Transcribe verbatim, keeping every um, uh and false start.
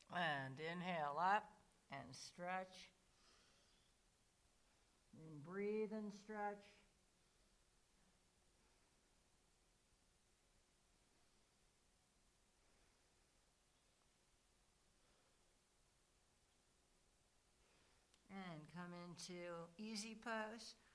And inhale up and stretch. And breathe and stretch. And come into easy pose.